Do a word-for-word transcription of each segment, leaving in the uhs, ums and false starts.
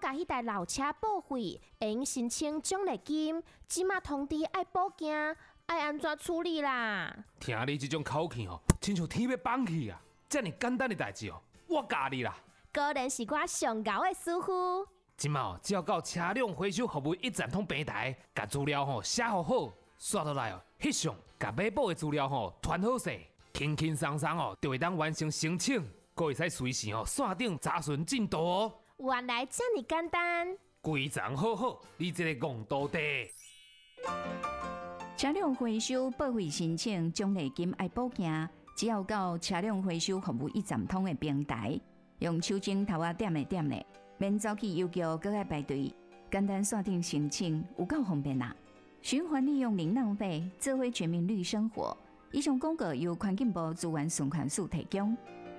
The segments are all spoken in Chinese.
甲迄台老车报废，会用申请奖励金，即马通知爱报警，爱安怎处理啦？ 听你这种口气哦，亲像天要放弃啊！这么简单的代志哦，我教你啦。 果然是我上高的师傅。 即马哦，只要到车辆回收服务一站通平台，把资料吼写好好，刷倒来哦，翕相，把买保的资料吼传好势，轻轻松松哦就会当完成申请，阁会使随时哦线顶查询进度哦。 原来这么简单。 规章好好，你这个戆道地。 车辆回收报废申请奖励金爱报警，只要到车辆回收服务一站通的平台，用手指头啊点的点的，免走去邮局搁爱排队，简单线顶申请，有够方便啊！循环利用零浪费，做伙全民绿生活。以上广告由环境部资源循环署提供。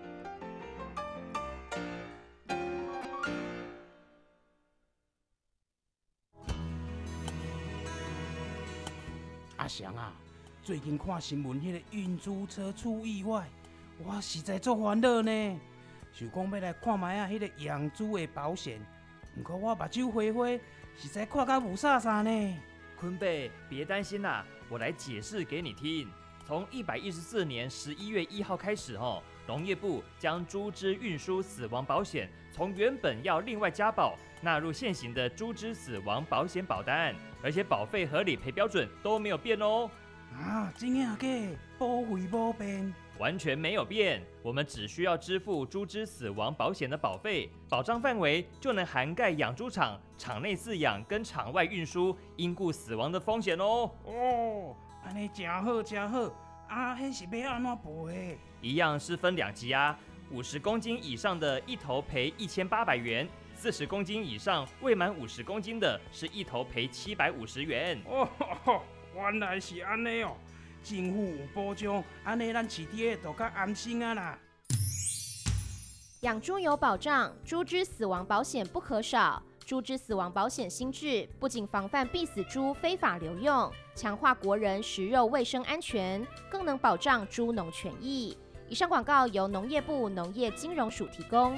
阿翔啊，最近看新闻，迄个运输车出意外，我实在足烦恼呢。想讲要来看卖啊，迄个养猪的保险，不过我目睭花花，实在看甲无啥啥呢。 坤贝，别担心啦，我来解释给你听。从一百一十四年十一月一号开始，哦，农业部将猪只运输死亡保险从原本要另外加保，纳入现行的猪只死亡保险保单，而且保费和理赔标准都没有变哦。 啊，真的假？保费无变？ 完全没有变，我们只需要支付猪只死亡保险的保费，保障范围就能涵盖养猪场、场内饲养跟场外运输因故死亡的风险哦。 哦，安尼真好真好，啊，迄是要安怎赔？ 一样是分两级啊，五十公斤以上的一头赔一千八百元，四十公斤以上未满五十公斤的是一头赔七百五十元。 哦，原来是安尼哦。政府有保障，安尼咱饲猪的就较安心啊啦。 养猪有保障，猪只死亡保险不可少。猪只死亡保险新制不仅防范必死猪非法流用，强化国人食肉卫生安全，更能保障猪农权益。以上广告由农业部农业金融署提供。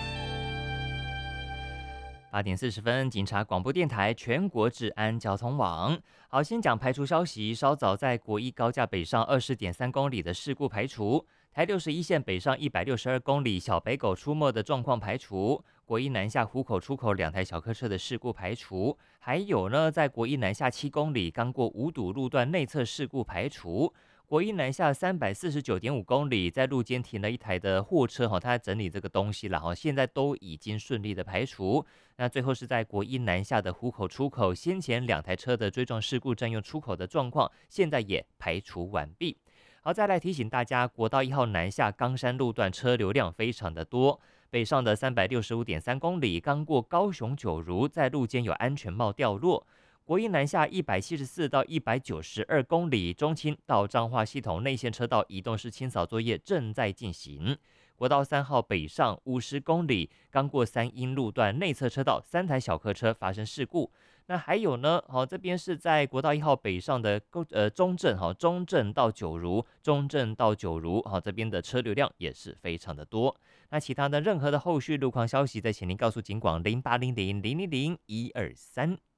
八点四十分，警察广播电台全国治安交通网。好，先讲排除消息。稍早在国一高架北上二十点三公里的事故排除，台六十一线北上一百六十二公里小北狗出没的状况排除，国一南下湖口出口两台小客车的事故排除，还有呢，在国一南下七公里刚过五堵路段内侧事故排除。国一南下三百四十九点五公里，在路肩停了一台的货车，它在整理这个东西了，现在都已经顺利的排除。那最后是在国一南下的湖口出口，先前两台车的追撞事故占用出口的状况，现在也排除完毕。好，再来提醒大家，国道一号南下冈山路段车流量非常的多，北上的三百六十五点三公里，刚过高雄九如，在路肩有安全帽掉落。国一南下一百七十四到一百九十二公里，中清到彰化系统内线车道移动式清扫作业正在进行。国道三号北上五十公里，刚过三鹰路段内侧车道，三台小客车发生事故。那还有呢？好，这边是在国道一号北上的呃中正，好，中正到九如，中正到九如，好，这边的车流量也是非常的多。那其他的任何的后续路况消息，再请您告诉警广零八零零零零零一二三。